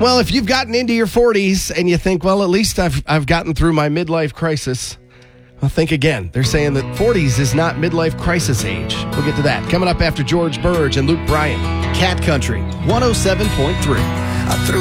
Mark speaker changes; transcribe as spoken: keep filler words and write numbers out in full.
Speaker 1: Well, if you've gotten into your forties and you think, well, at least I've I've gotten through my midlife crisis, well, think again. They're saying that forties is not midlife crisis age. We'll get to that. Coming up after George Burge and Luke Bryan.
Speaker 2: Cat Country, one oh seven point three.
Speaker 3: I threw